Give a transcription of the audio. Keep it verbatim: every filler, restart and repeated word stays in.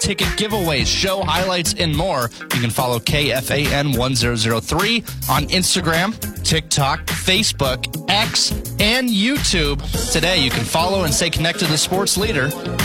ticket giveaways, show highlights, and more, you can follow K F A N one thousand three on Instagram, TikTok, Facebook, X, and YouTube. Today, you can follow and stay connected to the sports leader